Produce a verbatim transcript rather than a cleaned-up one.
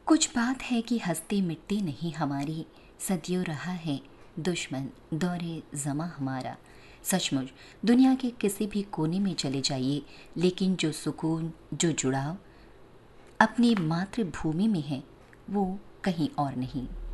कुछ बात है कि हस्ती मिट्टी नहीं हमारी, सदियों रहा है दुश्मन दौरे ज़मा हमारा। सचमुच दुनिया के किसी भी कोने में चले जाइए, लेकिन जो सुकून, जो जुड़ाव अपनी मातृभूमि में है, वो कहीं और नहीं।